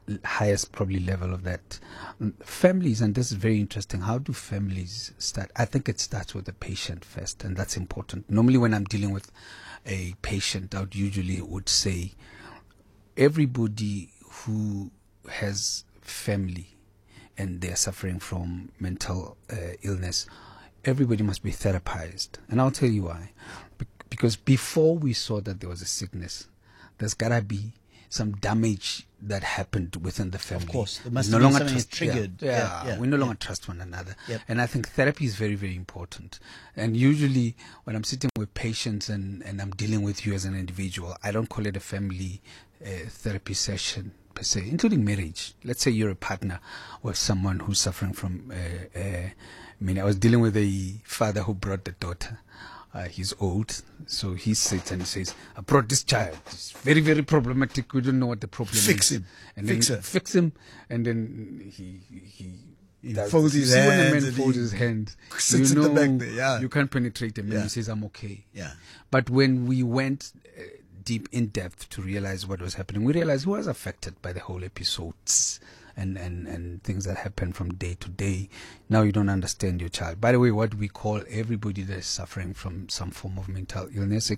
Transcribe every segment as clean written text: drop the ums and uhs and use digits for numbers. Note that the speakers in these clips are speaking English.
highest probably level of that. Families, and this is very interesting. How do families start? I think it starts with the patient first, and that's important. Normally, when I'm dealing with a patient, I would say everybody who has family and they're suffering from mental illness, everybody must be therapized. And I'll tell you why. Because before we saw that there was a sickness, there's got to be some damage that happened within the family. Of course. There must have been something triggered. We no longer trust one another. Yep. And I think therapy is very, very important. And usually when I'm sitting with patients and I'm dealing with you as an individual, I don't call it a family therapy session per se, including marriage. Let's say you're a partner with someone who's suffering from, I was dealing with a father who brought the daughter. He's old, so he sits and he says, I brought this child. It's very, very problematic. We don't know what the problem is. Fix him. And fix him. And then he folds his hands. When a man folds his hand, sits in the back there, you can't penetrate him. And he says, I'm okay. Yeah. But when we went deep in depth to realize what was happening, we realized he was affected by the whole episodes and things that happen from day to day. Now you don't understand your child. By the way, what we call everybody that is suffering from some form of mental illness,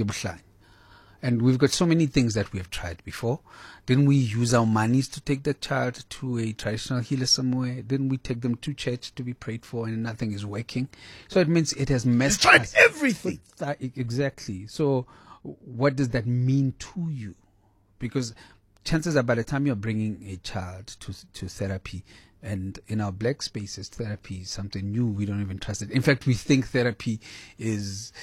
and we've got so many things that we have tried before. Didn't we use our monies to take the child to a traditional healer somewhere? Didn't we take them to church to be prayed for, and nothing is working? So it means it has messed tried us. Everything. Exactly. So what does that mean to you? Because chances are by the time you're bringing a child to therapy, and in our black spaces, therapy is something new. We don't even trust it. In fact, we think therapy is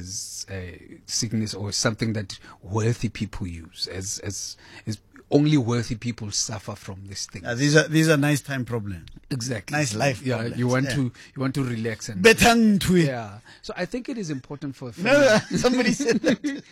sickness or something that wealthy people use. As only wealthy people suffer from this thing. These are nice time problems. Exactly. Nice life. Yeah, problems. you want to relax and yeah. So I think it is important for somebody said that.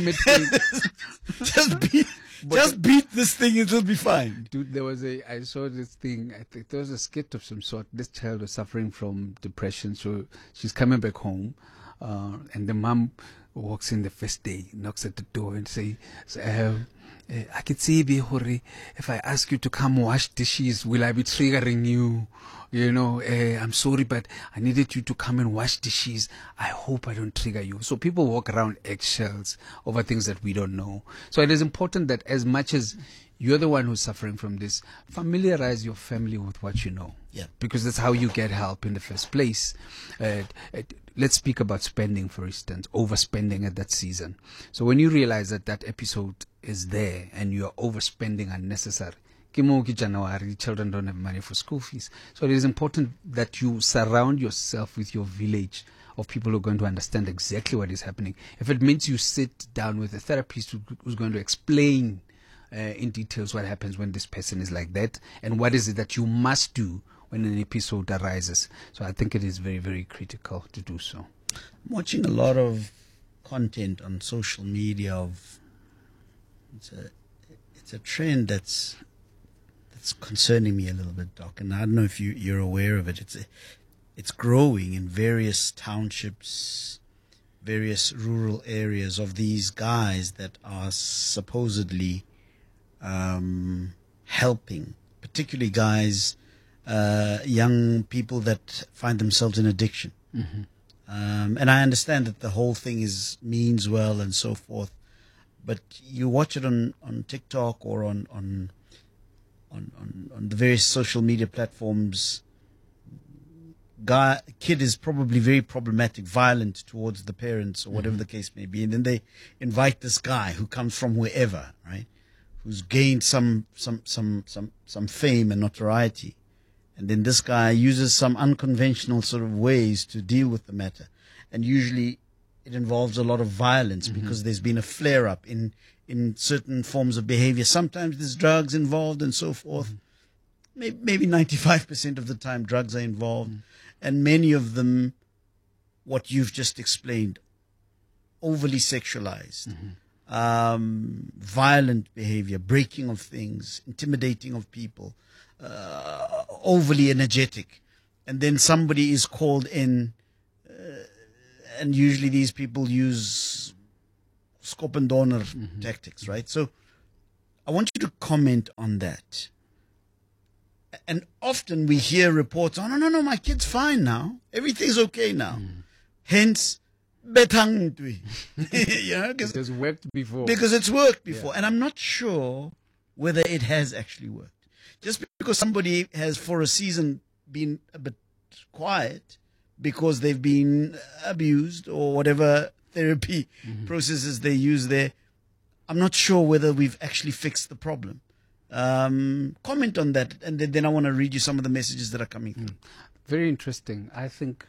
Just beat this thing, it'll be fine. Dude, I saw this thing, I think there was a skit of some sort. This child was suffering from depression, so she's coming back home, and the mom walks in the first day, knocks at the door and say, I can see, if I ask you to come wash dishes, will I be triggering you? I'm sorry, but I needed you to come and wash dishes. I hope I don't trigger you. So people walk around eggshells over things that we don't know. So it is important that as much as you're the one who's suffering from this, familiarize your family with what you know. Yeah. Because that's how you get help in the first place. Let's speak about spending, for instance, overspending at that season. So when you realize that episode is there and you're overspending unnecessary, January, children don't have money for school fees. So it is important that you surround yourself with your village of people who are going to understand exactly what is happening. If it means you sit down with a therapist who's going to explain in details what happens when this person is like that and what is it that you must do when an episode arises. So I think it is very, very critical to do so. I'm watching a lot of content on social media it's a trend that's concerning me a little bit, Doc, and I don't know if you're aware of it. It's growing in various townships, various rural areas of these guys that are supposedly helping, particularly guys, young people that find themselves in addiction. Mm-hmm. And I understand that the whole thing means well and so forth, but you watch it on TikTok or on the various social media platforms. Kid is probably very problematic, violent towards the parents or whatever the case may be, and then they invite this guy who comes from wherever, right? Who's gained some fame and notoriety, and then this guy uses some unconventional sort of ways to deal with the matter, and usually it involves a lot of violence because there's been a flare up in certain forms of behavior. Sometimes there's drugs involved and so forth. Maybe 95% of the time drugs are involved. And many of them, what you've just explained, overly sexualized, violent behavior, breaking of things, intimidating of people, overly energetic. And then somebody is called in, and usually these people use skop and donor tactics, right? So I want you to comment on that. And often we hear reports, oh, no, my kid's fine now. Everything's okay now. Hence, betang tui. You know, It has worked before. because it's worked before. And I'm not sure whether it has actually worked. Just because somebody has for a season been a bit quiet because they've been abused or whatever therapy processes they use there, I'm not sure whether we've actually fixed the problem. Comment on that, and then I want to read you some of the messages that are coming through. Very interesting. I think,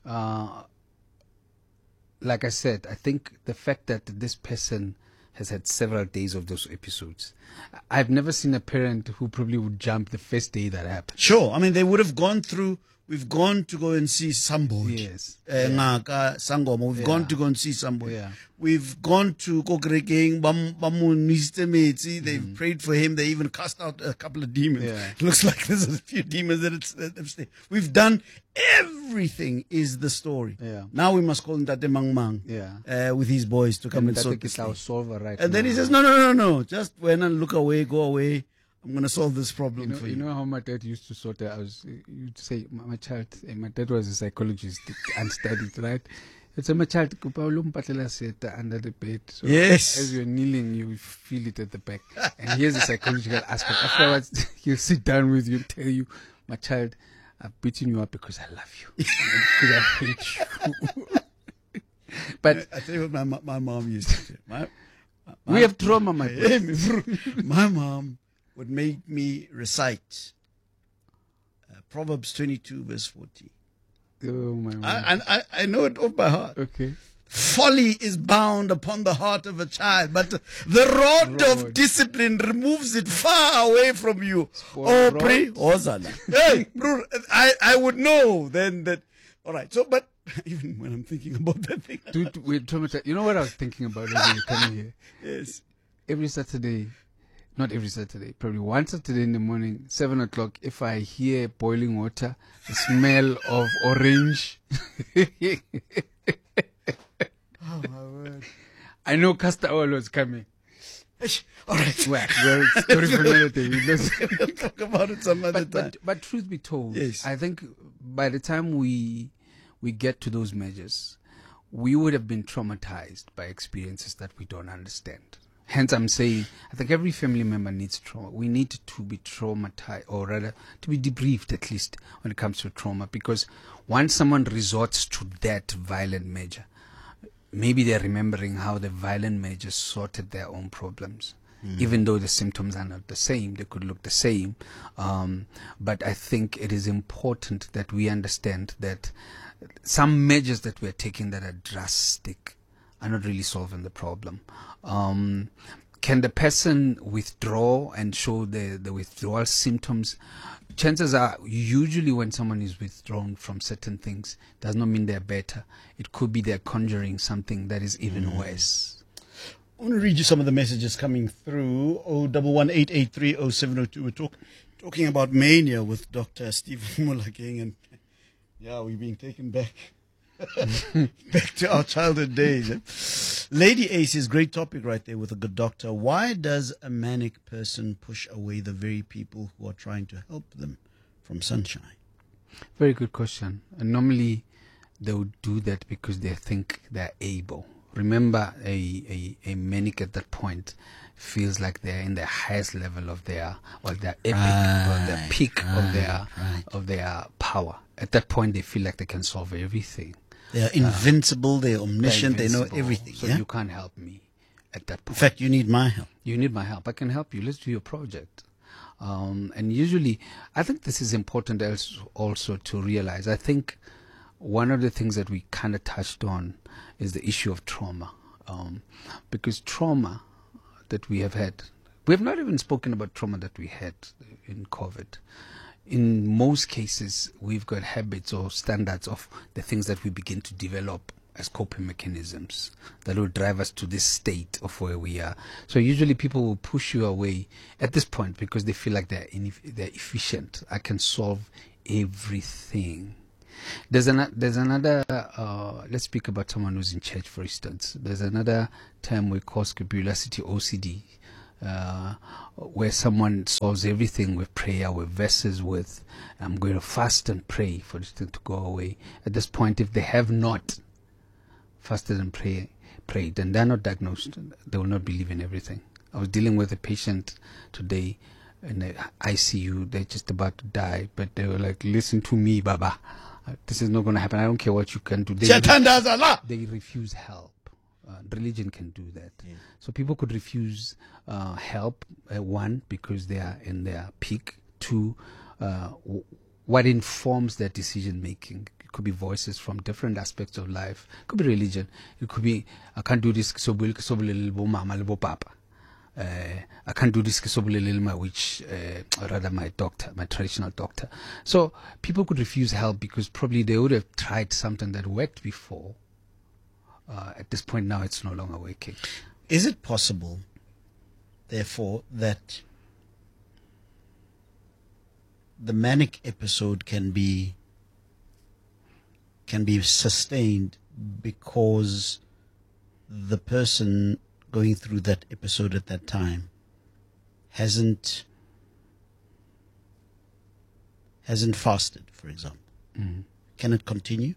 like I said, I think the fact that this person has had several days of those episodes. I've never seen a parent who probably would jump the first day that happened. Sure, I mean they would have gone through. We've gone to go and see Samboj. Yes. Ngaka Sangoma. We've gone to go and see Samboj. Yeah. We've gone to Kokrekeng, they've prayed for him. They even cast out a couple of demons. Yeah. It looks like there's a few demons that have stayed. We've done everything is the story. Yeah. Now we must call him Tate Mang Mang with his boys to come and sort this our thing. solver right And then now. he says, no. Just when I look away, go away. I'm going to solve this problem for you. You know how my dad used to sort it? You'd say, my child, my dad was a psychologist and studied, right? It's my child, under the bed. So Yes. as you're kneeling, you feel it at the back. And here's the psychological aspect. Afterwards, he'll sit down with you and tell you, my child, I've beaten you up because I love you. Because I hate you. But I tell you what my mom used to do. we have trauma, my friend. My mom would make me recite Proverbs 22 verse 40. Oh, my God. And I know it off by heart. Okay. Folly is bound upon the heart of a child, but the rod of discipline removes it far away from you. Oh, pre Ozala. Hey, bro, I would know then that. All right. So, but even when I'm thinking about that thing, Dude, you know what I was thinking about when you came here? yes. Every Saturday, not every Saturday, probably one Saturday in the morning, 7 o'clock, if I hear boiling water, the smell of orange, Oh, my word. I know castor oil was coming. All right. Well, story for another day. We'll talk about it some other time. But truth be told, Yes. I think by the time we get to those measures, we would have been traumatized by experiences that we don't understand. Hence, I'm saying, I think every family member needs trauma. We need to be traumatized, or rather, to be debriefed at least when it comes to trauma. Because once someone resorts to that violent measure, maybe they're remembering how the violent measures sorted their own problems. Even though the symptoms are not the same, they could look the same. But I think it is important that we understand that some measures that we're taking that are drastic are not really solving the problem. Can the person withdraw and show the withdrawal symptoms? Chances are, usually when someone is withdrawn from certain things, does not mean they're better. It could be they're conjuring something that is even worse. I want to read you some of the messages coming through. 011-883-0702. We're talking about mania with Dr. Stephen Mulakeng, and yeah, we're being taken back. Back to our childhood days. Lady Ace is great topic right there with a good doctor. Why does a manic person push away the very people who are trying to help them from sunshine? Very good question. And normally they would do that because they think they're able. Remember, a manic at that point feels like they're in the highest level of their epic, or their peak of their power. At that point, they feel like they can solve everything. They are invincible, they're omniscient, they know everything. So yeah? you can't help me at that point. In fact, you need my help. You need my help. I can help you. Let's do your project. And usually, I think this is important also to realize. I think one of the things that we kind of touched on is the issue of trauma. Because trauma that we have had, we have not even spoken about trauma that we had in COVID. In most cases, we've got habits or standards of the things that we begin to develop as coping mechanisms that will drive us to this state of where we are. So usually people will push you away at this point because they feel like they're efficient. I can solve everything. There's another, let's speak about someone who's in church, for instance. There's another term we call scrupulosity, OCD. where someone solves everything with prayer, with verses, with I'm going to fast and pray for this thing to go away. At this point, if they have not fasted and prayed, and they're not diagnosed, they will not believe in everything. I was dealing with a patient today in the ICU. They're just about to die, but they were like, listen to me, Baba. This is not going to happen. I don't care what you can do. They refuse help. Religion can do that. Yeah. So people could refuse help, one, because they are in their peak. Two, what informs their decision making. It could be voices from different aspects of life. It could be religion. It could be, I can't do this papa. I can't do this my witch, or rather my doctor, my traditional doctor. So people could refuse help because probably they would have tried something that worked before. At this point now, it's no longer working. Is it possible, therefore, that the manic episode can be sustained because the person going through that episode at that time hasn't fasted, for example? Can it continue?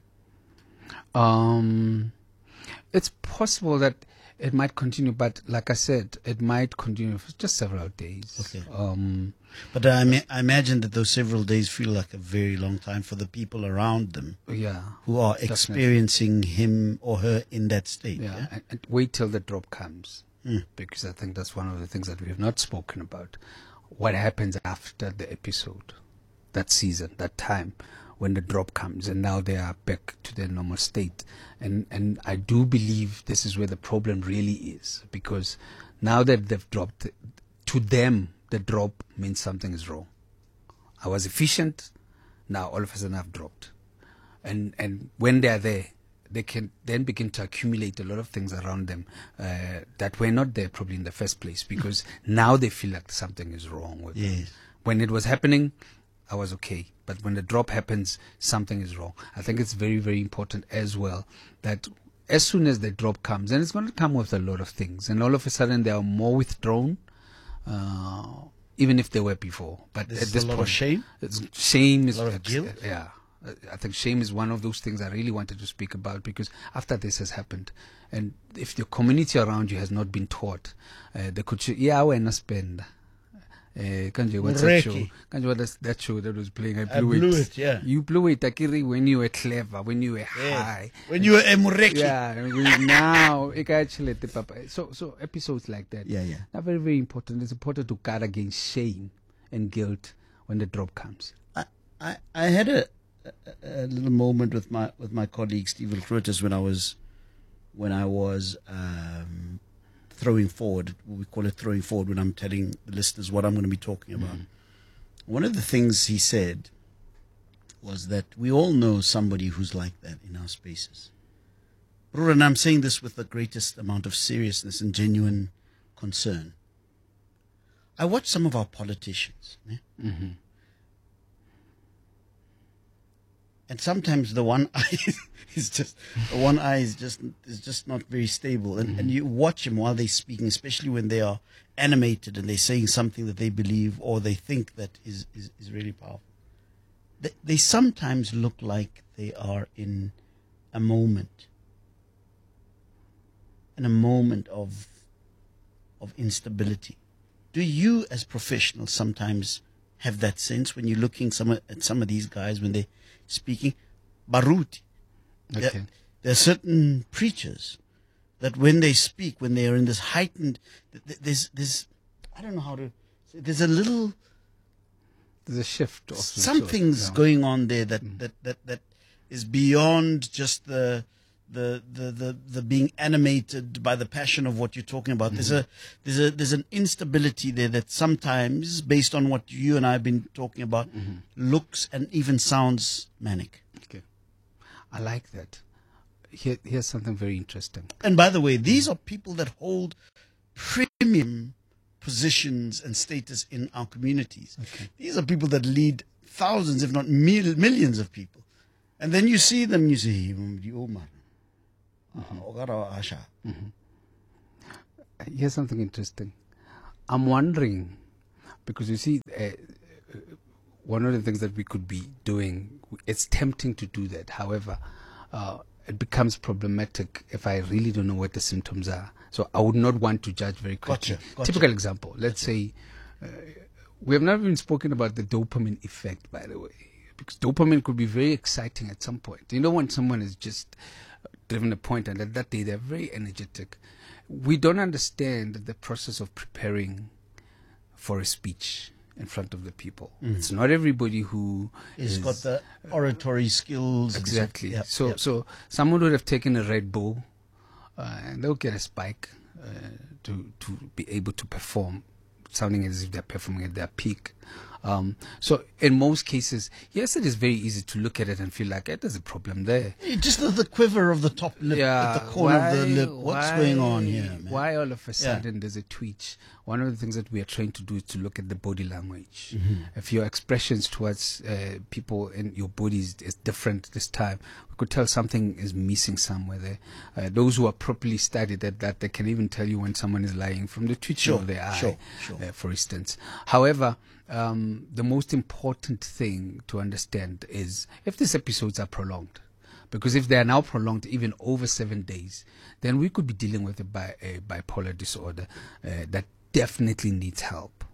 It's possible that it might continue, but like I said, it might continue for just several days. Okay. But I imagine that those several days feel like a very long time for the people around them, Yeah. who are Definitely. experiencing him or her in that state. Yeah. And wait till the drop comes, Mm. because I think that's one of the things that we have not spoken about. What happens after the episode, that season, that time, when the drop comes, and now they are back to their normal state. And I do believe this is where the problem really is, because now that they've dropped, to them, the drop means something is wrong. I was efficient, now all of a sudden I've dropped. And when they're there, they can then begin to accumulate a lot of things around them that were not there probably in the first place, because now they feel like something is wrong with them. Yes. When it was happening, I was okay. But when the drop happens, something is wrong. I think it's very, very important as well that as soon as the drop comes, and it's going to come with a lot of things, and all of a sudden they are more withdrawn, even if they were before. But This at is this a lot point, of shame? Shame is A lot of guilt? Yeah. I think shame is one of those things I really wanted to speak about, because after this has happened, and if the community around you has not been taught, they could say, yeah, I not spend. Kanje, what's that show? Mureki. Kanje, what is that show that was playing? I blew it, yeah. You blew it, Akiri, when you were clever, when you were high. When you were Emureki. Yeah, and now, actually, papa. So episodes like that Yeah, yeah. are very, very important. It's important to guard against shame and guilt when the drop comes. I had a little moment with my colleague Stephen Krotis when I was throwing forward. We call it throwing forward when I'm telling the listeners what I'm going to be talking about. One of the things he said was that we all know somebody who's like that in our spaces. And I'm saying this with the greatest amount of seriousness and genuine concern. I watch some of our politicians. And sometimes the one eye is just not very stable. And you watch them while they're speaking, especially when they are animated and they're saying something that they believe or they think that is really powerful. They sometimes look like they are in a moment of instability. Do you, as professionals, sometimes have that sense when you're looking at some of these guys when they're speaking? Baruti. Okay. There are certain preachers that when they speak, when they are in this heightened, there's I don't know how to say, there's a shift of something's going on there that is beyond just the being animated by the passion of what you're talking about. There's an instability there that sometimes, based on what you and I have been talking about, looks and even sounds manic. Okay. I like that. Here's something very interesting. And by the way, these are people that hold premium positions and status in our communities. Okay. These are people that lead thousands, if not millions of people. And then you see them, you say, Here's something interesting. I'm wondering, because you see, one of the things that we could be doing, it's tempting to do that. However, it becomes problematic if I really don't know what the symptoms are. So I would not want to judge very quickly. Gotcha. Typical example, let's say, we have not even spoken about the dopamine effect, by the way, because dopamine could be very exciting at some point. You know, when someone is just driven a point and at that day they're very energetic, we don't understand the process of preparing for a speech in front of the people. It's not everybody who He's got the oratory skills. exactly. Yep, So yep. so someone would have taken a Red Bull and they'll get a spike to be able to perform, sounding as if they're performing at their peak. So in most cases, yes, it is very easy to look at it and feel like there's a problem there. Just the quiver of the top lip at the corner of the lip. What's going on here, man? Why all of a sudden there's a twitch? One of the things that we are trying to do is to look at the body language. If your expressions towards people in your body is different this time, we could tell something is missing somewhere there. Those who are properly studied at that, they can even tell you when someone is lying from the twitching of their eye, sure. for instance. However, the most important thing to understand is if these episodes are prolonged, because if they are now prolonged even over 7 days, then we could be dealing with a bipolar disorder that definitely needs help,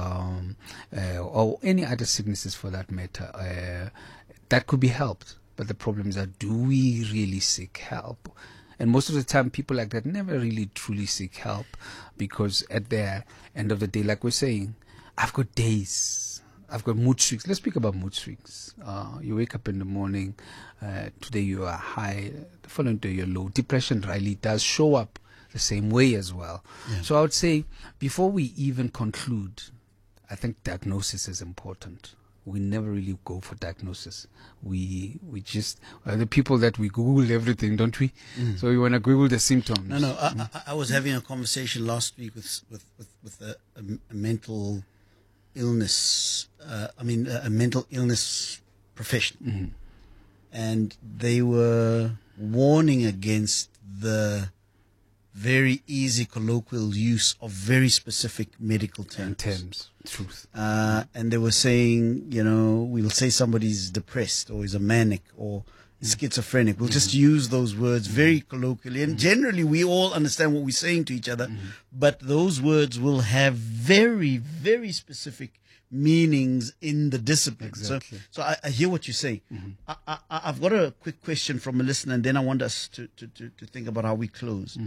or any other sicknesses for that matter, that could be helped. But the problems are, do we really seek help? And most of the time, people like that never really truly seek help, because at the end of the day, like we're saying, I've got days, I've got mood swings. Let's speak about mood swings. You wake up in the morning, today you are high, the following day you're low. Depression really does show up the same way as well. Yeah. So I would say, before we even conclude, I think diagnosis is important. We never really go for diagnosis. We just are the people that we Google everything, don't we? So we want to Google the symptoms. No. I was having a conversation last week with a mental illness. A mental illness professional, and they were warning against the very easy colloquial use of very specific medical terms. Truth. And they were saying, we'll say somebody's depressed or is a manic or schizophrenic. We'll just use those words very colloquially. And generally, we all understand what we're saying to each other. But those words will have very, very specific meanings in the discipline. Exactly. So I hear what you say. I've got a quick question from a listener, and then I want us to think about how we close.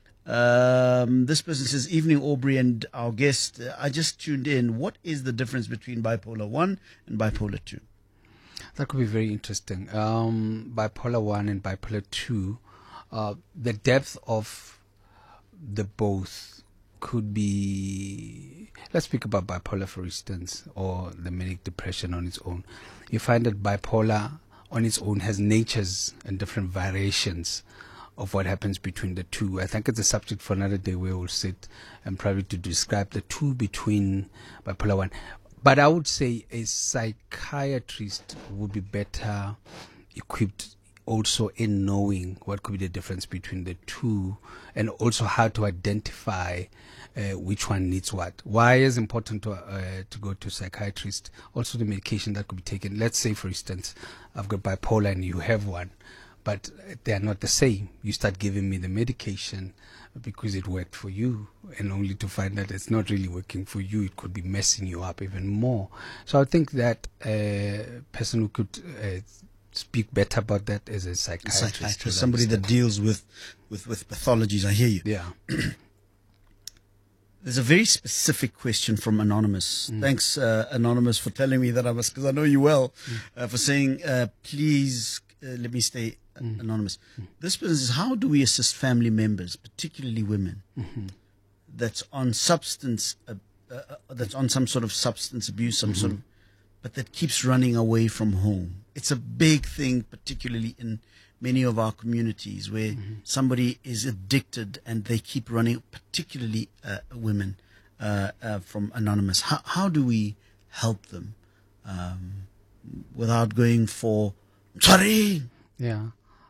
This person says, "Evening, Aubrey and our guest. I just tuned in. What is the difference between bipolar 1 and bipolar 2? That could be very interesting. Bipolar 1 and bipolar 2, the depth of the both could be, let's speak about bipolar, for instance, or the manic depression on its own. You find that bipolar on its own has natures and different variations of what happens between the two. I think it's a subject for another day where we'll sit and probably to describe the two between bipolar 1. But I would say a psychiatrist would be better equipped also in knowing what could be the difference between the two, and also how to identify which one needs what. Why is it important to go to a psychiatrist? Also the medication that could be taken. Let's say, for instance, I've got bipolar and you have one, but they are not the same. You start giving me the medication because it worked for you, and only to find that it's not really working for you. It could be messing you up even more. So I think that a person who could speak better about that is a psychiatrist. Somebody that deals with pathologies. I hear you. Yeah. There's a very specific question from Anonymous. Thanks, Anonymous, for telling me that I must, because I know you well, for saying, please let me stay anonymous. This person says, how do we assist family members, particularly women, that's on substance, that's on some sort of substance abuse, some sort of, but that keeps running away from home? It's a big thing, particularly in many of our communities, where somebody is addicted and they keep running, particularly women, from Anonymous. How do we help them without going for, sorry? Yeah.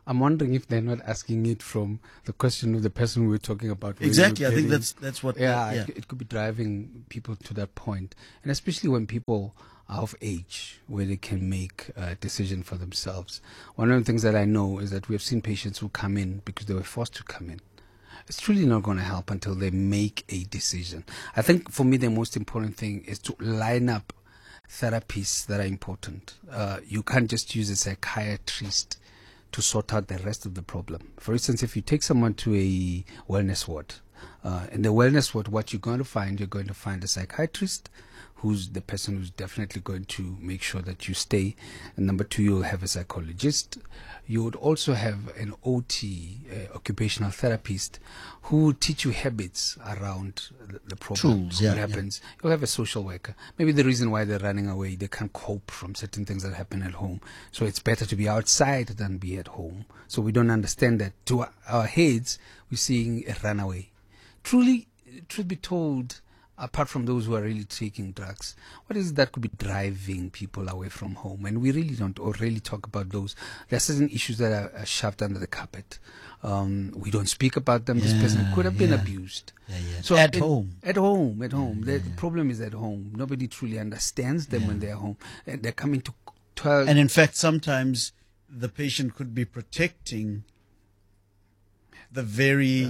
I'm wondering if they're not asking it from the question of the person we were talking about. Exactly. I think that's what. Yeah, it could be driving people to that point, and especially when people are of age where they can make a decision for themselves. One of the things that I know is that we have seen patients who come in because they were forced to come in. It's truly not going to help until they make a decision. I think for me the most important thing is to line up therapies that are important. You can't just use a psychiatrist to sort out the rest of the problem. For instance, if you take someone to a wellness ward, in the wellness ward, what you're going to find a psychiatrist who's the person who's definitely going to make sure that you stay. And number two, you'll have a psychologist. You would also have an OT, occupational therapist, who will teach you habits around the problem. Tools, what happens. You'll have a social worker. Maybe the reason why they're running away, they can't cope from certain things that happen at home. So it's better to be outside than be at home. So we don't understand that. To our heads, we're seeing a runaway. Truth be told, apart from those who are really taking drugs, what is it that could be driving people away from home? And we really don't or really talk about those. There are certain issues that are shoved under the carpet. We don't speak about them. This person could have been abused. So at home. The problem is at home. Nobody truly understands them when they're home. And they're coming to 12. And in fact, sometimes the patient could be protecting the very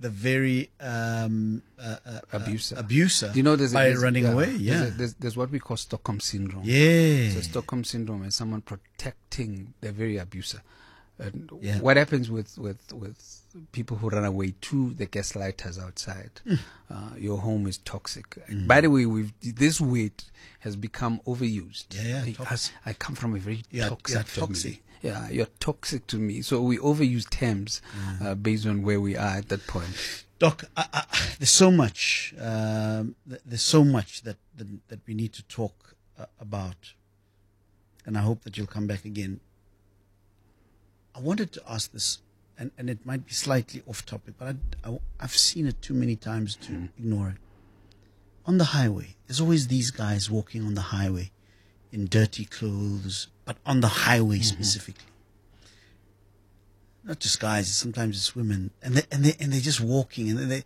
abuser You know, by running away. There's what we call Stockholm syndrome. So Stockholm syndrome is someone protecting the very abuser. And what happens with people who run away to the gaslighters outside? Your home is toxic. By the way, this word has become overused. I come from a very toxic family. Yeah, you're toxic to me. So we overuse terms based on where we are at that point. Doc, there's so much. There's so much that we need to talk about, and I hope that you'll come back again. I wanted to ask this, and it might be slightly off topic, but I've seen it too many times to ignore it. On the highway, there's always these guys walking on the highway in dirty clothes, but on the highway specifically. Not just guys, sometimes it's women, and they're just walking, and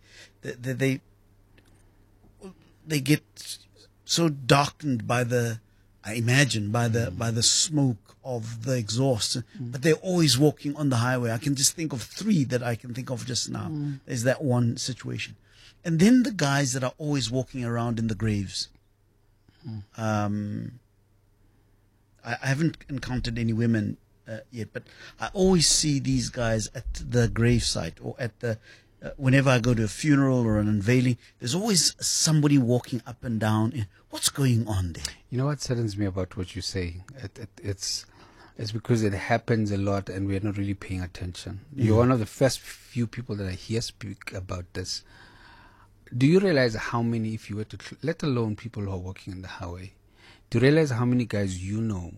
they get so darkened by the smoke of the exhaust, but they're always walking on the highway. I can just think of 3 that I can think of just now. There's that one situation. And then the guys that are always walking around in the graves. I haven't encountered any women yet, but I always see these guys at the gravesite or at the whenever I go to a funeral or an unveiling. There's always somebody walking up and down. What's going on there? You know what saddens me about what you're saying? It's because it happens a lot and we're not really paying attention. You're one of the first few people that I hear speak about this. Do you realize how many, if you were to, let alone people who are walking on the highway, do you realize how many guys you know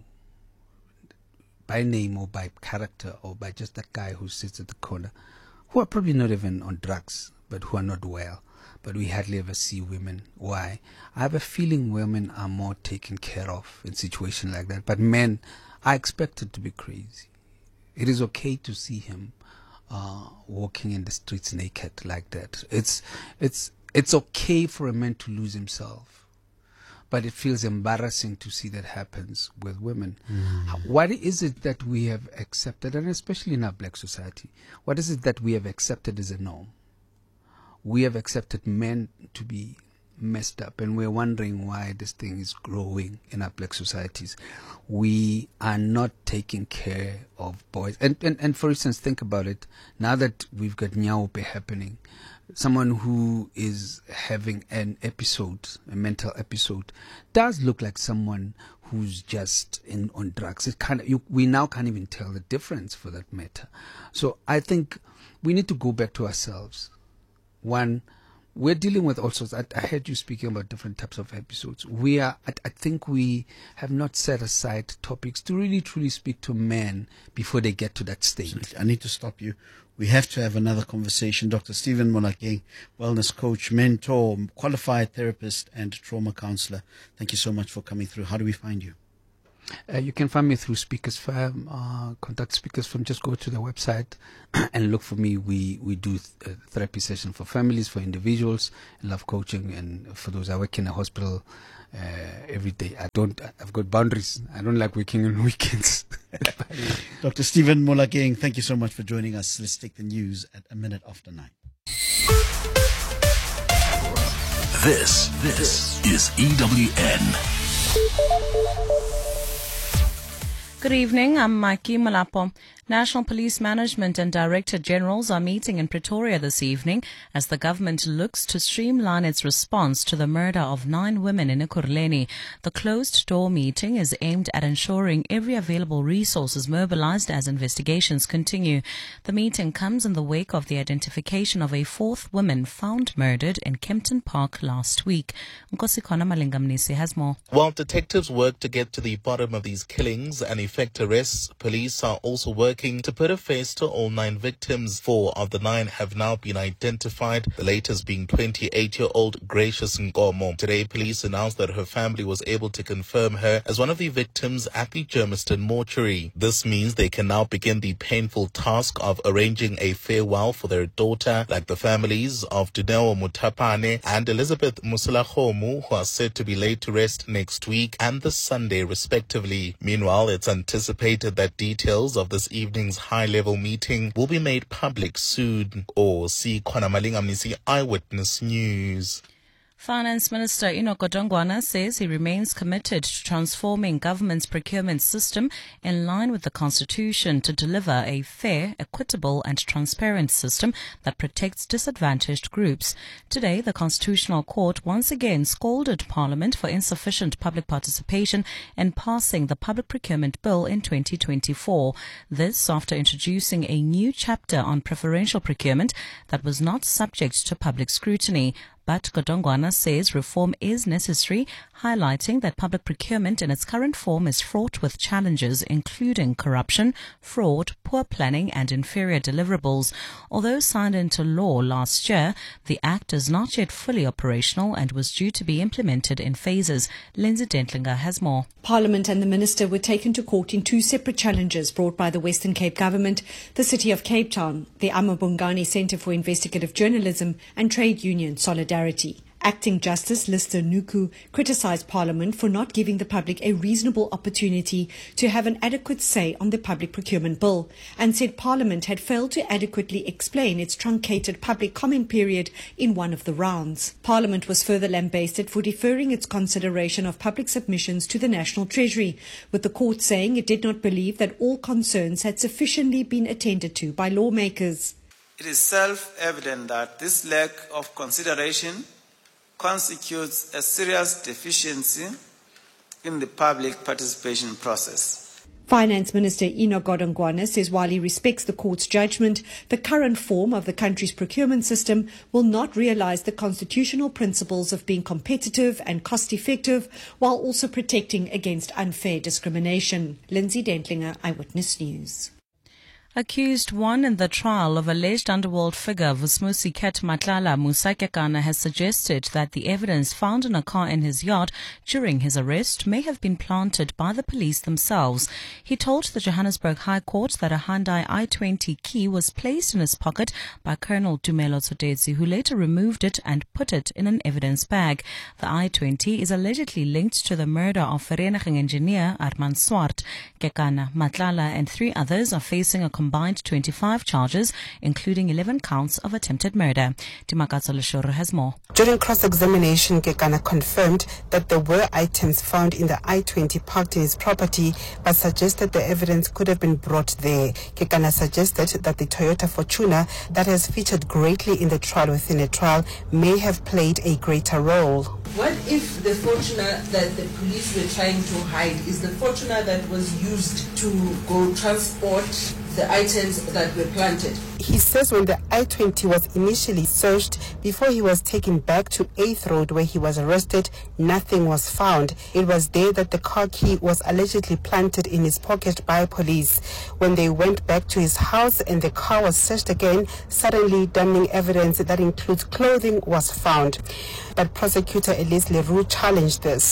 by name or by character or by just that guy who sits at the corner who are probably not even on drugs but who are not well, but we hardly ever see women? Why? I have a feeling women are more taken care of in situations like that, but men are expected to be crazy. It is okay to see him walking in the streets naked like that. It's okay for a man to lose himself, but it feels embarrassing to see that happens with women. What is it that we have accepted, and especially in our black society, what is it that we have accepted as a norm? We have accepted men to be messed up, and we're wondering why this thing is growing in our black societies. We are not taking care of boys. And for instance, think about it. Now that we've got Nyaope happening, someone who is having an episode, a mental episode, does look like someone who's just on drugs. We now can't even tell the difference for that matter. So I think we need to go back to ourselves. One, we're dealing with all sorts. I heard you speaking about different types of episodes. I think we have not set aside topics to really truly speak to men before they get to that stage. I need to stop you. We have to have another conversation. Dr. Stephen Monakeng, wellness coach, mentor, qualified therapist, and trauma counselor. Thank you so much for coming through. How do we find you? You can find me through Speakers Firm. Contact Speakers Firm. Just go to the website and look for me. We do therapy session for families, for individuals, love coaching, and for those. I work in a hospital every day. I've got boundaries. I don't like working on weekends. Dr. Stephen Molageng, thank you so much for joining us. Let's take the news at 9:01. This is EWN. Good evening, I'm Maki Malapo. National Police Management and Director Generals are meeting in Pretoria this evening as the government looks to streamline its response to the murder of 9 women in Ekurhuleni. The closed-door meeting is aimed at ensuring every available resource is mobilized as investigations continue. The meeting comes in the wake of the identification of a 4th woman found murdered in Kempton Park last week. Nkosikona Malingamnisi has more. While detectives work to get to the bottom of these killings and effect arrests, police are also working to put a face to all 9 victims. 4 of the 9 have now been identified, the latest being 28-year-old Gracious Nkomo. Today, police announced that her family was able to confirm her as one of the victims at the Germiston mortuary. This means they can now begin the painful task of arranging a farewell for their daughter, like the families of Dineo Mutapane and Elizabeth Musulahomu, who are said to be laid to rest next week and this Sunday, respectively. Meanwhile, it's anticipated that details of this evening's high-level meeting will be made public soon. See Malingamnisi Eyewitness News. Finance Minister Enoch Godongwana says he remains committed to transforming government's procurement system in line with the Constitution to deliver a fair, equitable and transparent system that protects disadvantaged groups. Today, the Constitutional Court once again scolded Parliament for insufficient public participation in passing the Public Procurement Bill in 2024. This after introducing a new chapter on preferential procurement that was not subject to public scrutiny. But Godongwana says reform is necessary, highlighting that public procurement in its current form is fraught with challenges including corruption, fraud, poor planning and inferior deliverables. Although signed into law last year, the Act is not yet fully operational and was due to be implemented in phases. Lindsay Dentlinger has more. Parliament and the Minister were taken to court in 2 separate challenges brought by the Western Cape Government, the City of Cape Town, the Amabungani Centre for Investigative Journalism and Trade Union Solidarity. Acting Justice Lister Nuku criticised Parliament for not giving the public a reasonable opportunity to have an adequate say on the Public Procurement Bill and said Parliament had failed to adequately explain its truncated public comment period in one of the rounds. Parliament was further lambasted for deferring its consideration of public submissions to the National Treasury, with the court saying it did not believe that all concerns had sufficiently been attended to by lawmakers. It is self-evident that this lack of consideration constitutes a serious deficiency in the public participation process. Finance Minister Enoch Godongwana says while he respects the court's judgment, the current form of the country's procurement system will not realise the constitutional principles of being competitive and cost-effective while also protecting against unfair discrimination. Lindsay Dentlinger, Eyewitness News. Accused 1 in the trial of alleged underworld figure Vusmusi Ket Matlala Musa Kekana has suggested that the evidence found in a car in his yard during his arrest may have been planted by the police themselves. He told the Johannesburg High Court that a Hyundai i20 key was placed in his pocket by Colonel Tumelo Tsodetsi, who later removed it and put it in an evidence bag. The i20 is allegedly linked to the murder of Vereniging engineer Armand Swart. Kekana, Matlala and 3 others are facing a combined 25 charges, including 11 counts of attempted murder. Timakatso Leshoro has more. During cross-examination, Kekana confirmed that there were items found in the i20 parked in his property, but suggested the evidence could have been brought there. Kekana suggested that the Toyota Fortuner that has featured greatly in the trial within a trial may have played a greater role. What if the Fortuner that the police were trying to hide is the Fortuner that was used to go transport the items that were planted? He says when the I-20 was initially searched before he was taken back to 8th Road where he was arrested, nothing was found. It was there that the car key was allegedly planted in his pocket by police. When they went back to his house and the car was searched again, suddenly damning evidence that includes clothing was found. But prosecutor Elise Leroux challenged this.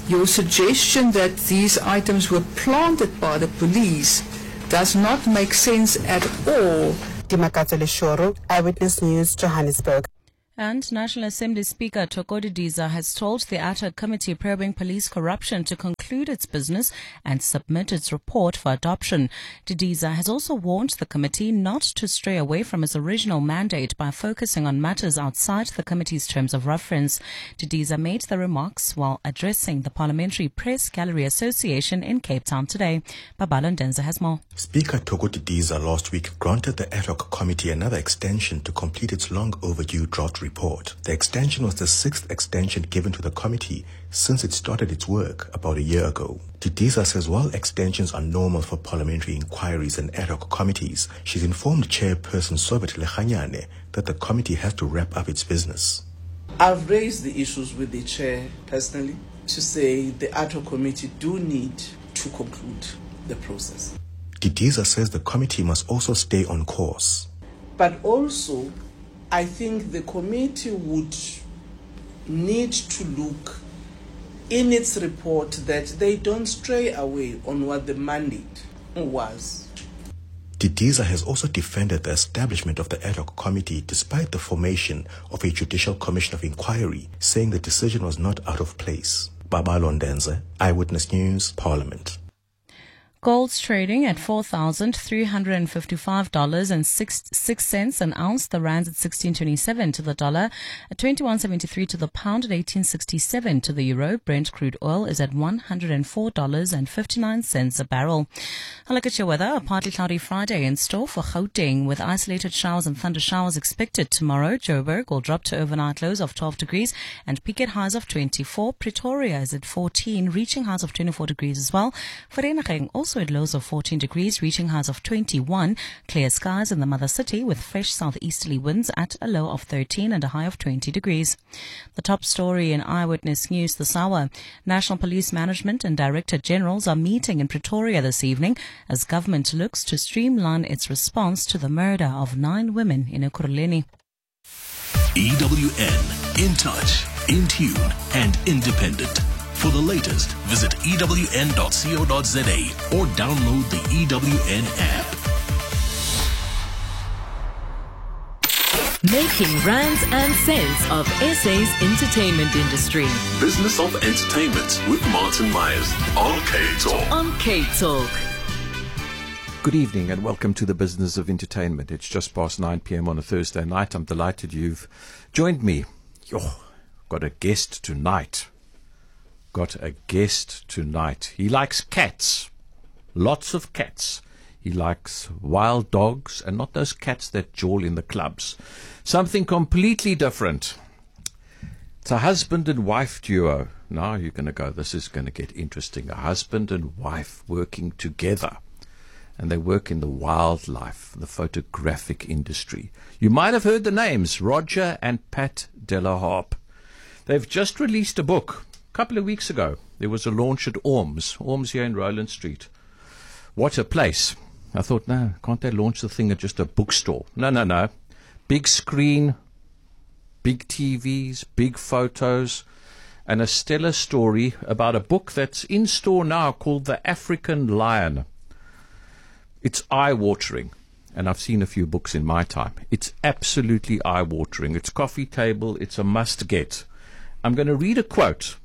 Your suggestion that these items were planted by the police does not make sense at all. Dimakatso Leshoro, Eyewitness News, Johannesburg. And National Assembly Speaker Thoko Didiza has told the ad hoc committee probing police corruption to conclude its business and submit its report for adoption. Didiza has also warned the committee not to stray away from its original mandate by focusing on matters outside the committee's terms of reference. Didiza made the remarks while addressing the Parliamentary Press Gallery Association in Cape Town today. Babalo Ndenza has more. Speaker Thoko Didiza last week granted the ad hoc committee another extension to complete its long overdue drought report. The extension was the 6th extension given to the committee since it started its work about a year ago. Didiza says while extensions are normal for parliamentary inquiries and ad hoc committees, she's informed Chairperson Sobet Lechanyane that the committee has to wrap up its business. I've raised the issues with the chair personally to say the ad hoc committee do need to conclude the process. Didiza says the committee must also stay on course. But also, I think the committee would need to look in its report that they don't stray away on what the mandate was. Didiza has also defended the establishment of the ad hoc committee despite the formation of a Judicial Commission of Inquiry, saying the decision was not out of place. Babalo Ndenza, Eyewitness News, Parliament. Gold's trading at $4,355.06 an ounce. The rand's at 16.27 to the dollar, at 21.73 to the pound, at 18.67 to the euro. Brent crude oil is at $104.59 a barrel. I'll look at your weather. A partly cloudy Friday in store for Gauteng, with isolated showers and thunder showers expected tomorrow. Joburg will drop to overnight lows of 12 degrees and peak at highs of 24. Pretoria is at 14, reaching highs of 24 degrees as well. Vereeniging also at lows of 14 degrees, reaching highs of 21. Clear skies in the mother city with fresh southeasterly winds at a low of 13 and a high of 20 degrees. The top story in Eyewitness News this hour. National Police Management and Director Generals are meeting in Pretoria this evening as government looks to streamline its response to the murder of 9 women in Ekurhuleni. EWN, in touch, in tune, and independent. For the latest, visit ewn.co.za or download the EWN app. Making rands and cents of SA's entertainment industry. Business of Entertainment with Martin Myers on K-Talk. On K-Talk. Good evening and welcome to the Business of Entertainment. It's just past 9 p.m. on a Thursday night. I'm delighted you've joined me. Got a guest tonight. He likes cats. Lots of cats. He likes wild dogs and not those cats that jawl in the clubs. Something completely different. It's a husband and wife duo. Now you're going to go, this is going to get interesting. A husband and wife working together. And they work in the wildlife, the photographic industry. You might have heard the names, Roger and Pat de la Harpe. They've just released a book. A couple of weeks ago, there was a launch at Orms here in Rowland Street. What a place. I thought, no, can't they launch the thing at just a bookstore? No. Big screen, big TVs, big photos, and a stellar story about a book that's in store now called The African Lion. It's eye-watering, and I've seen a few books in my time. It's absolutely eye-watering. It's coffee table. It's a must-get. I'm going to read a quote.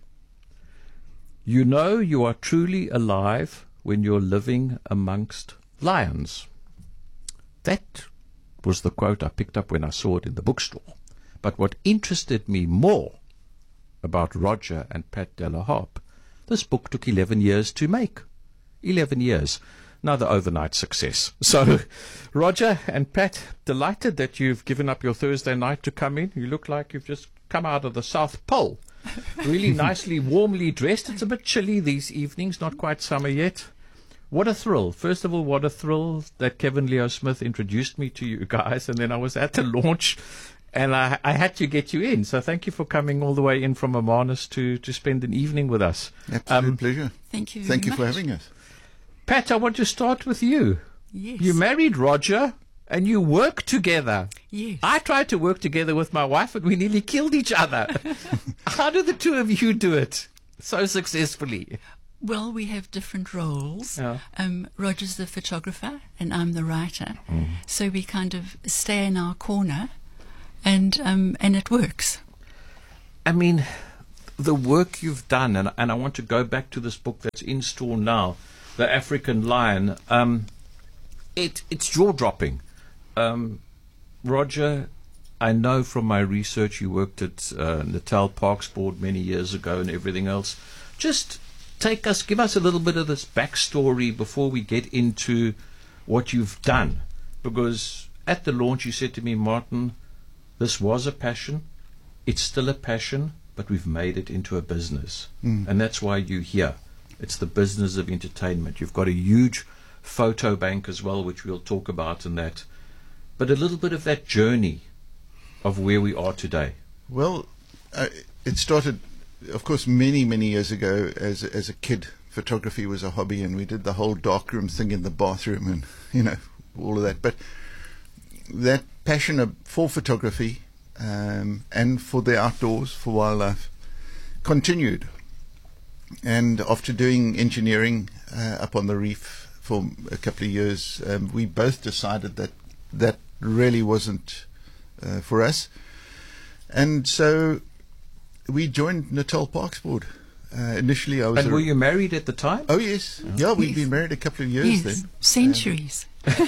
You know you are truly alive when you're living amongst lions. That was the quote I picked up when I saw it in the bookstore. But what interested me more about Roger and Pat de la Harpe, this book took 11 years to make. 11 years. Another overnight success. So, Roger and Pat, delighted that you've given up your Thursday night to come in. You look like you've just come out of the South Pole. Really nicely, warmly dressed. It's a bit chilly these evenings, not quite summer yet. What a thrill. First of all, what a thrill that Kevin Leo Smith introduced me to you guys, and then I was at the launch, and I had to get you in. So thank you for coming all the way in from Amanus to spend an evening with us. Absolute pleasure. Thank you. Thank you for having us. Pat, I want to start with you. Yes. You married Roger and you work together. Yes. I tried to work together with my wife and we nearly killed each other. How do the two of you do it? so successfully? Well, we have different roles. Yeah. Roger's the photographer and I'm the writer. So we kind of stay in our corner and it works. I mean, the work you've done, and I want to go back to this book that's in store now, The African Lion. It's jaw-dropping. Roger, I know from my research you worked at Natal Parks Board many years ago and everything else. Just give us a little bit of this backstory before we get into what you've done. Because at the launch you said to me, Martin, this was a passion, it's still a passion, but we've made it into a business. And that's why you're here. It's the business of entertainment. You've got a huge photo bank as well, which we'll talk about in that. But a little bit of that journey of where we are today. Well, it started, of course, many, many years ago. As a kid, photography was a hobby, and we did the whole darkroom thing in the bathroom and, all of that. But that passion for photography and for the outdoors, for wildlife, continued. And after doing engineering up on the reef for a couple of years, we both decided that really wasn't for us. And so we joined Natal Parks Board. Initially, I was. And were you married at the time? Oh yes, yeah, we'd been married a couple of years then. Centuries.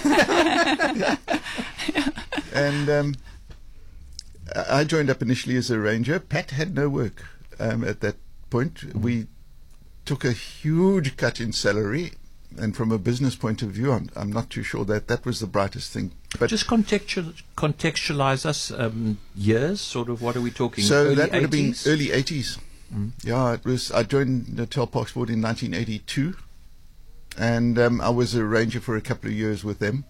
And I joined up initially as a ranger. Pat had no work at that point. We took a huge cut in salary, and from a business point of view, I'm not too sure that was the brightest thing. But just contextualize us years, sort of. What are we talking? So early that would 80s? have been early 80s. Yeah, it was. I joined Natal Parks Board in 1982, and I was a ranger for a couple of years with them.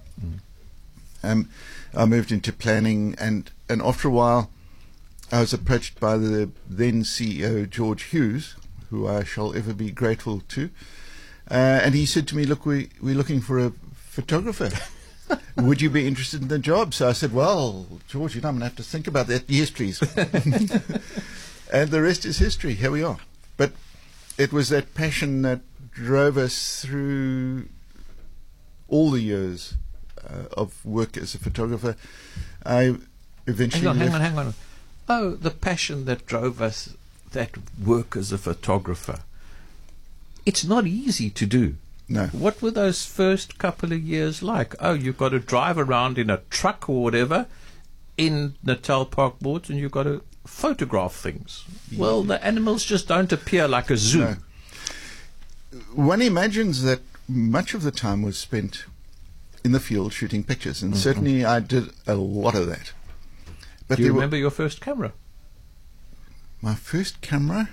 I moved into planning, and after a while, I was approached by the then CEO George Hughes, who I shall ever be grateful to, and he said to me, "Look, we're looking for a photographer. Would you be interested in the job?" So I said, "Well, George, I'm going to have to think about that." "Yes, please." And the rest is history. Here we are. But it was that passion that drove us through all the years of work as a photographer. I eventually hang on. Oh, the passion that drove us, that work as a photographer. It's not easy to do. No. What were those first couple of years like? Oh, you've got to drive around in a truck or whatever in Natal Park Boards, and you've got to photograph things. Well, the animals just don't appear like a zoo. No. One imagines that much of the time was spent in the field shooting pictures, and certainly I did a lot of that. But do you remember your first camera? My first camera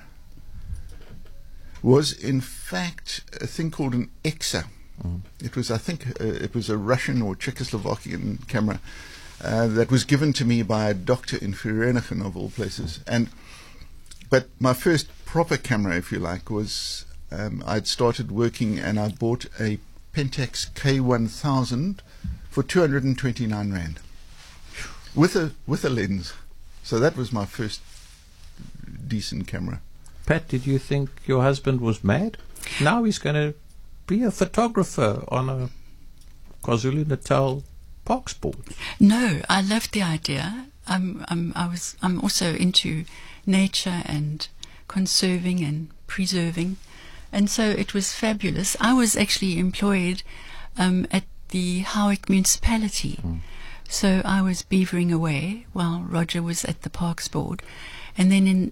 was, in fact, a thing called an EXA. It was, I think, it was a Russian or Czechoslovakian camera that was given to me by a doctor in Vereeniging, of all places. But my first proper camera, if you like, was I'd started working and I bought a Pentax K1000 for 229 Rand with a lens. So that was my first decent camera. Pat, did you think your husband was mad? Now he's going to be a photographer on a KwaZulu-Natal Parks Board. No, I loved the idea. I'm also into nature and conserving and preserving, and so it was fabulous. I was actually employed at the Howick municipality, so I was beavering away while Roger was at the Parks Board, and then in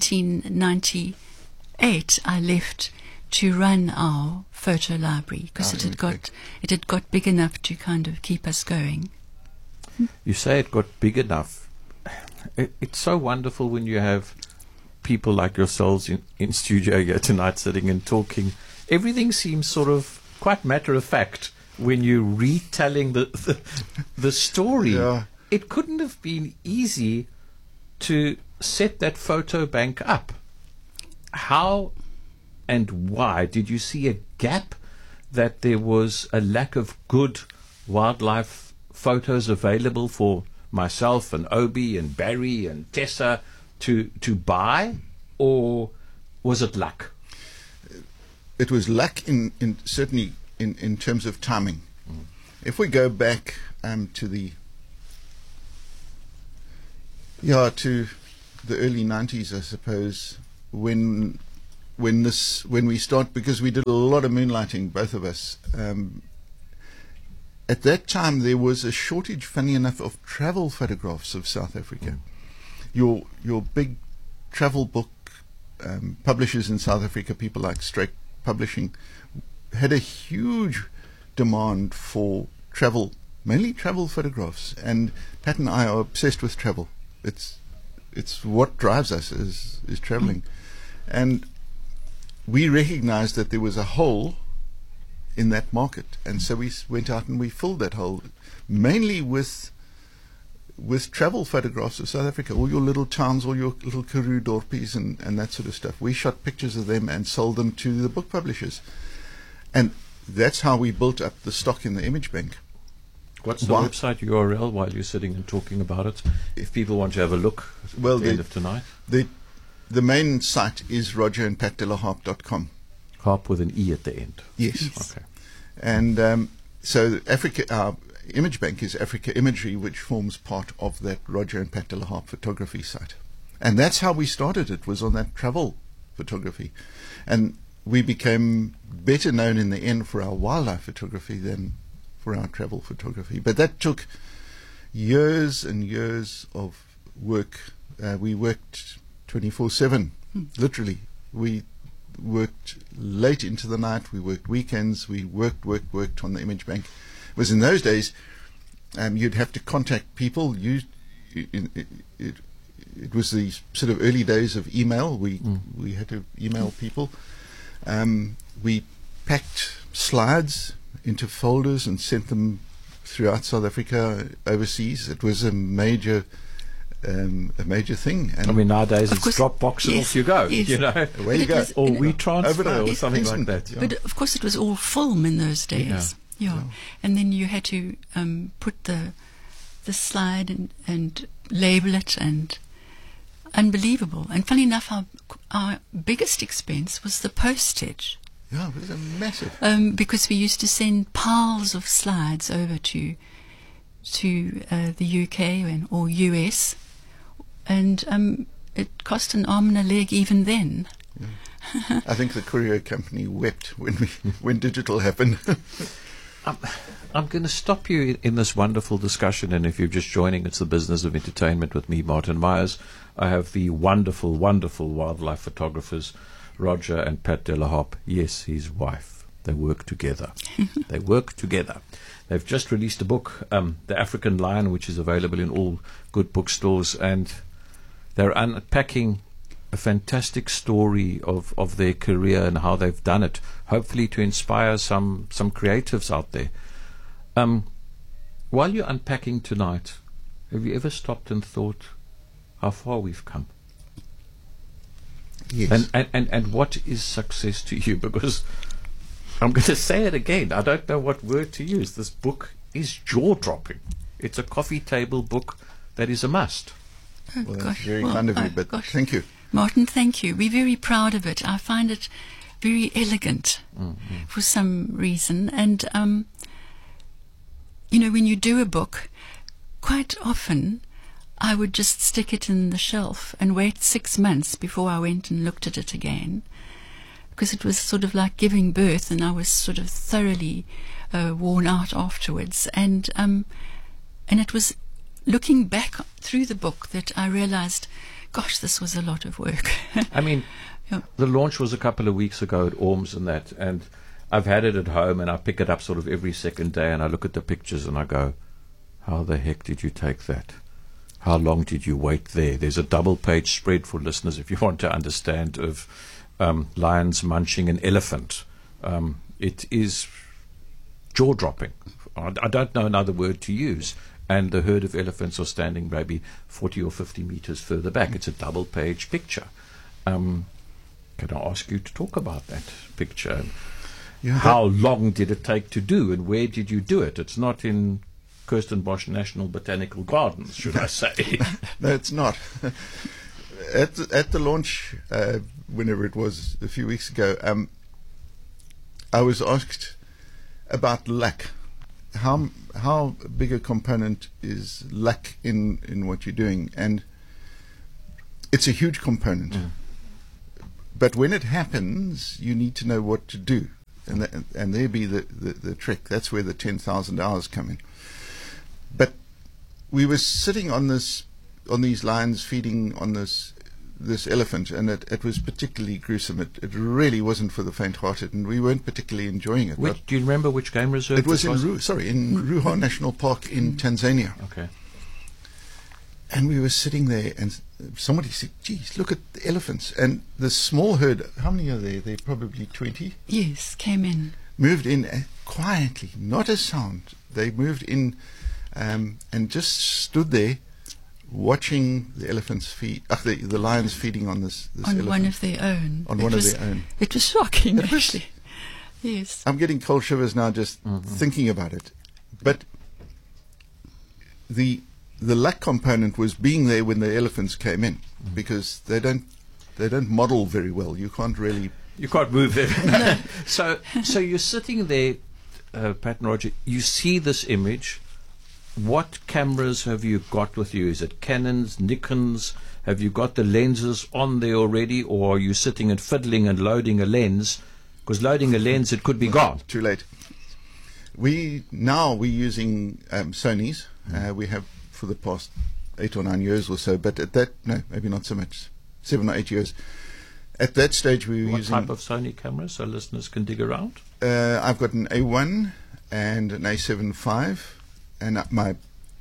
1998 I left to run our photo library because it had got big enough to kind of keep us going. You say it got big enough. It's so wonderful when you have people like yourselves in studio here tonight sitting and talking. Everything seems sort of quite matter of fact when you're retelling the story. Yeah. It couldn't have been easy to set that photo bank up. How and why did you see a gap, that there was a lack of good wildlife photos available for myself and Obi and Barry and Tessa to buy? Or was it luck? It was luck certainly in terms of timing. If we go back to the early 90s, I suppose, when we start, because we did a lot of moonlighting, both of us. At that time, there was a shortage, funny enough, of travel photographs of South Africa. Your big travel book publishers in South Africa, people like Strake Publishing, had a huge demand for travel, mainly travel photographs. And Pat and I are obsessed with travel. It's what drives us is traveling. And we recognized that there was a hole in that market, and so we went out and we filled that hole, mainly with travel photographs of South Africa, all your little towns, all your little Karoo dorpies and that sort of stuff. We shot pictures of them and sold them to the book publishers, and that's how we built up the stock in the image bank. What's the website URL while you're sitting and talking about it, if people want to have a look at the end of tonight? The main site is rogerandpatdelaharp.com. Harp with an E at the end. Yes. Okay. And so our image bank is Africa Imagery, which forms part of that Roger and Pat de la Harp photography site. And that's how we started. It was on that travel photography. And we became better known in the end for our wildlife photography than for our travel photography. But that took years and years of work. We worked 24/7, literally. We worked late into the night, we worked weekends, we worked on the image bank. It was in those days, you'd have to contact people. It was the sort of early days of email. We had to email people. We packed slides into folders and sent them throughout South Africa, overseas. It was a major thing. And I mean, nowadays it's Dropbox and off you go. Yes. You know, away you go, or WeTransfer or something like that. Yeah. But of course, it was all film in those days. Yeah. And then you had to put the slide and label it, and unbelievable. And funny enough, our biggest expense was the postage. Yeah, it was a massive. Because we used to send piles of slides over to the UK or US, and it cost an arm and a leg even then. Yeah. I think the courier company wept when digital happened. I'm going to stop you in this wonderful discussion, and if you're just joining, it's the Business of Entertainment with me, Martin Myers. I have the wonderful, wonderful wildlife photographers, Roger and Pat de la Harp. Yes, his wife. They work together. They work together. They've just released a book, The African Lion, which is available in all good bookstores, and they're unpacking a fantastic story of their career and how they've done it, hopefully to inspire some creatives out there. While you're unpacking tonight, have you ever stopped and thought how far we've come? Yes. And what is success to you? Because I'm going to say it again, I don't know what word to use. This book is jaw-dropping. It's a coffee table book that is a must. Oh, well, gosh. that's very kind of you, but thank you. Martin, thank you. We're very proud of it. I find it very elegant for some reason. And, you know, when you do a book, quite often I would just stick it in the shelf and wait 6 months before I went and looked at it again, because it was sort of like giving birth, and I was sort of thoroughly worn out afterwards. And it was looking back through the book that I realized, gosh, this was a lot of work. I mean, the launch was a couple of weeks ago at Orms and that, and I've had it at home, and I pick it up sort of every second day, and I look at the pictures and I go, how the heck did you take that? How long did you wait there? There's a double-page spread for listeners, if you want to understand, of lions munching an elephant. It is jaw-dropping. I don't know another word to use. And the herd of elephants are standing maybe 40 or 50 meters further back. It's a double-page picture. Can I ask you to talk about that picture? Yeah, how long did it take to do, and where did you do it? It's not in Kirstenbosch National Botanical Gardens, should I say? No, it's not. At the launch, whenever it was a few weeks ago, I was asked about luck. How big a component is luck in what you're doing? And it's a huge component. But when it happens, you need to know what to do. And there be the trick. That's where the 10,000 hours come in. But we were sitting on these lines feeding on this elephant, and it was particularly gruesome. It really wasn't for the faint-hearted, and we weren't particularly enjoying it. Do you remember which game reserve it was? In Ruha National Park in Tanzania. Okay. And we were sitting there, and somebody said, "Geez, look at the elephants." And the small herd, how many are there? They're probably 20. Yes, came in. Moved in quietly, not a sound. They moved in and just stood there watching the elephants feed, the lions feeding on this on elephant. One of their own. On one of their own. It was shocking, actually. Yes. I'm getting cold shivers now just thinking about it. But the luck component was being there when the elephants came in, because they don't model very well. You can't move them. So you're sitting there, Pat and Roger. You see this image. What cameras have you got with you? Is it Canons, Nikons? Have you got the lenses on there already, or are you sitting and fiddling and loading a lens? Because loading a lens, it could be gone. Too late. We're using Sony's. We have for the past 8 or 9 years or so, but maybe not so much, 7 or 8 years. At that stage, we were using... What type of Sony camera, so listeners can dig around? I've got an A1 and an A7 V, and my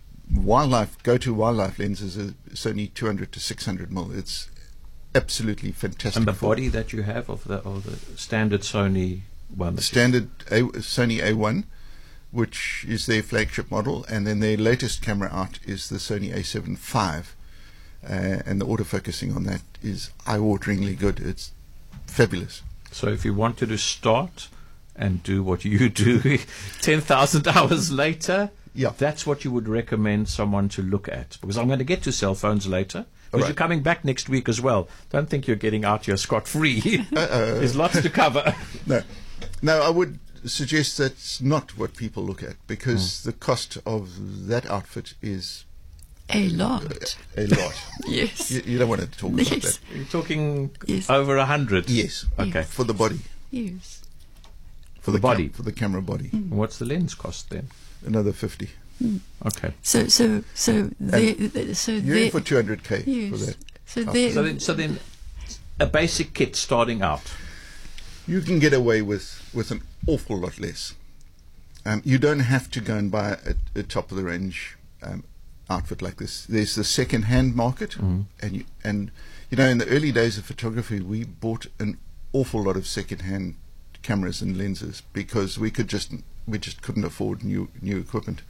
go-to wildlife lens is a Sony 200 to 600mm. It's absolutely fantastic. And the body that you have of the standard Sony one? The standard Sony A1, which is their flagship model, and then their latest camera out is the Sony A7 V, and the autofocusing on that is eye-wateringly good. It's fabulous. So if you wanted to start and do what you do 10,000 hours later, that's what you would recommend someone to look at. Because I'm going to get to cell phones later, because you're coming back next week as well. Don't think you're getting out here scot-free. There's lots to cover. No, I would suggest that's not what people look at, because the cost of that outfit is a lot. Yes. You don't want to talk about that. You're talking over 100? Yes. Okay. For the body. Yes. For the body. For the camera body. What's the lens cost then? Another 50. Okay. So you're in for 200K for that. So then a basic kit starting out. You can get away with an awful lot less. You don't have to go and buy a top of the range outfit like this. There's the second hand market, and in the early days of photography, we bought an awful lot of second hand cameras and lenses because we just couldn't afford new equipment.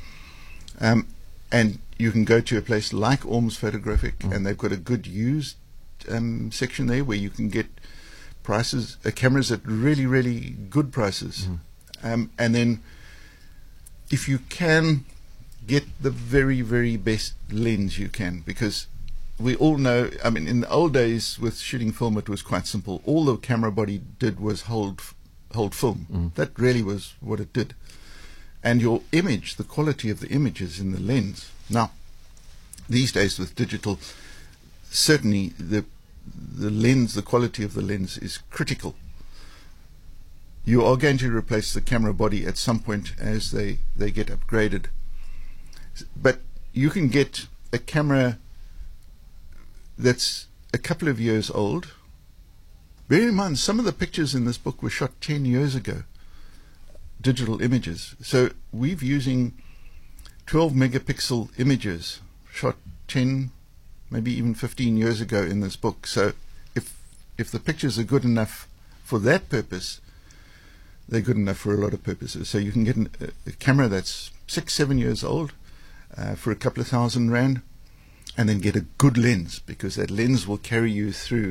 And you can go to a place like Orms Photographic, and they've got a good used section there where you can get cameras at really, really good prices. And then if you can get the very, very best lens you can, because we all know, in the old days with shooting film, it was quite simple. All the camera body did was hold film. That really was what it did. And your image, the quality of the image is in the lens. Now, these days with digital, certainly the lens, the quality of the lens is critical. You are going to replace the camera body at some point as they get upgraded. But you can get a camera that's a couple of years old. Bear in mind, some of the pictures in this book were shot 10 years ago, digital images. So we're using 12 megapixel images shot 10, maybe even 15 years ago in this book. So if the pictures are good enough for that purpose, they're good enough for a lot of purposes. So you can get a camera that's 6-7 years old for a couple of R1,000, and then get a good lens, because that lens will carry you through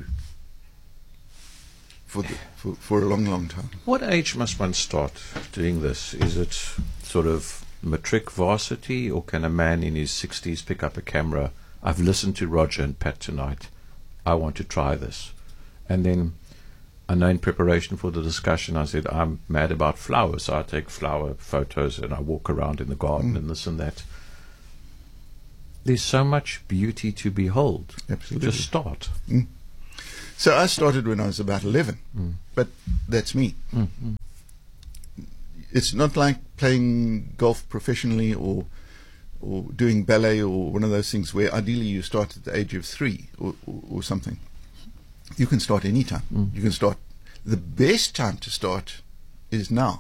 for a long, long time. What age must one start doing this? Is it sort of matric varsity, or can a man in his 60s pick up a camera? I've listened to Roger and Pat tonight. I want to try this. And then I know in preparation for the discussion, I said, I'm mad about flowers, so I take flower photos and I walk around in the garden and this and that. There's so much beauty to behold. Absolutely. Just start. So I started when I was about 11, but that's me. It's not like playing golf professionally or doing ballet or one of those things where ideally you start at the age of 3 or something. You can start any time. You can start. The best time to start is now,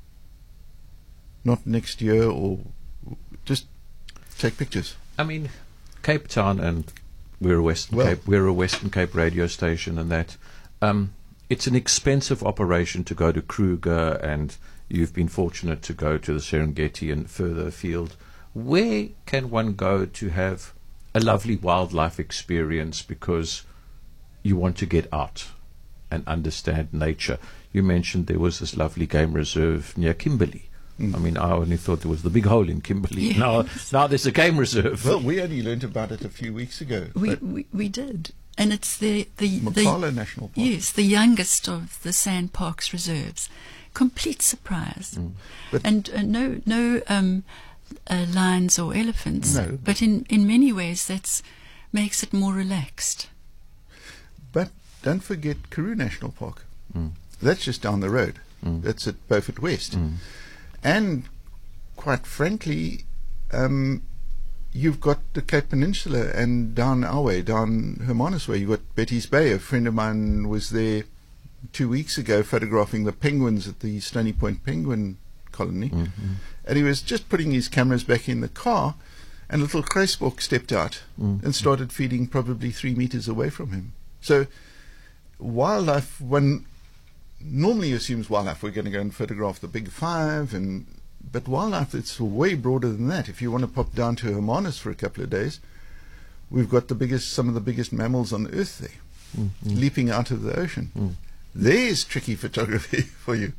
not next year, or just take pictures. I mean, Cape Town, and we're a Western Cape radio station, and that it's an expensive operation to go to Kruger, and you've been fortunate to go to the Serengeti and further afield. Where can one go to have a lovely wildlife experience because you want to get out and understand nature? You mentioned there was this lovely game reserve near Kimberley. I mean, I only thought there was the big hole in Kimberley. Yes. Now there's a game reserve. Well, we only learnt about it a few weeks ago. We did. And it's the Mokala National Park. Yes, the youngest of the Sand Parks reserves. Complete surprise. And no lions or elephants. No. But in many ways that makes it more relaxed. But don't forget Karoo National Park. That's just down the road. That's at Beaufort West. And quite frankly, you've got the Cape Peninsula, and down our way, down Hermanus way, you've got Betty's Bay. A friend of mine was there 2 weeks ago photographing the penguins at the Stony Point Penguin Colony. And he was just putting his cameras back in the car, and a little kruisbok stepped out and started feeding probably 3 meters away from him. So wildlife, one normally assumes wildlife, we're going to go and photograph the big five, but wildlife, it's way broader than that. If you want to pop down to Hermanus for a couple of days, we've got some of the biggest mammals on earth there, leaping out of the ocean. There's tricky photography for you.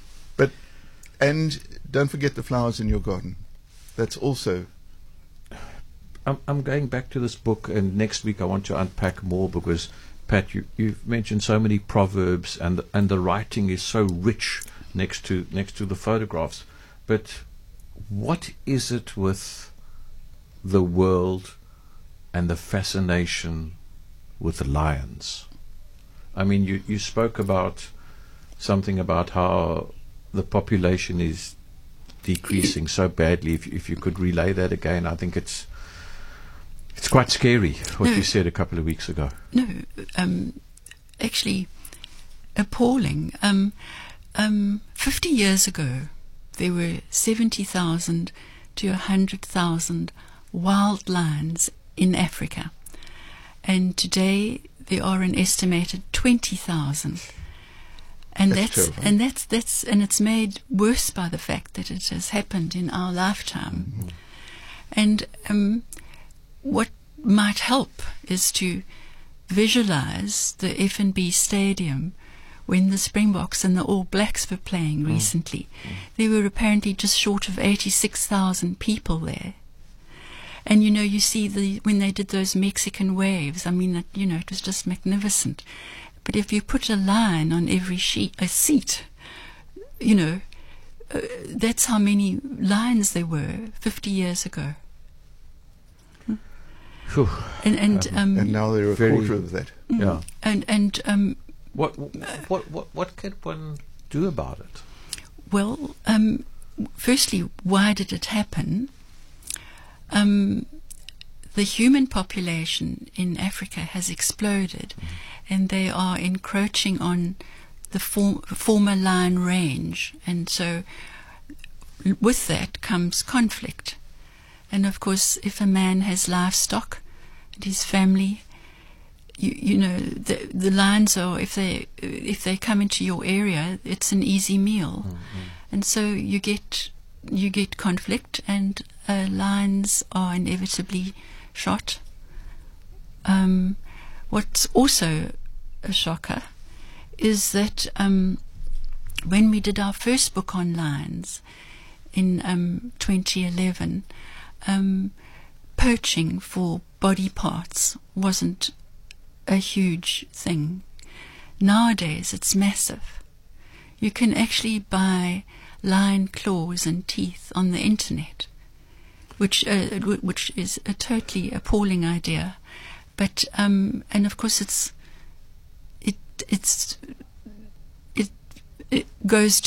And don't forget the flowers in your garden. That's also... I'm going back to this book, and next week I want to unpack more, because Pat, you've mentioned so many proverbs, and the writing is so rich next to the photographs. But what is it with the world and the fascination with the lions? I mean, you spoke about something about how the population is decreasing so badly. If you could relay that again, I think it's quite scary what you said a couple of weeks ago. No, actually appalling. 50 years ago, there were 70,000 to 100,000 wild lions in Africa. And today there are an estimated 20,000. And it's made worse by the fact that it has happened in our lifetime. And what might help is to visualize the F&B Stadium when the Springboks and the All Blacks were playing recently. There were apparently just short of 86,000 people there. And you see when they did those Mexican waves, I mean, it was just magnificent. But if you put a lion on every seat, that's how many lions there were 50 years ago. And now they're a quarter of that. Yeah. And what can one do about it? Well, firstly, why did it happen? The human population in Africa has exploded, and they are encroaching on the former lion range, and so with that comes conflict. And of course, if a man has livestock and his family, the lions are, if they come into your area, it's an easy meal, and so you get conflict, and lions are inevitably shot. What's also a shocker is that when we did our first book on lions in 2011, poaching for body parts wasn't a huge thing. Nowadays, it's massive. You can actually buy lion claws and teeth on the internet, which is a totally appalling idea. But and of course, it goes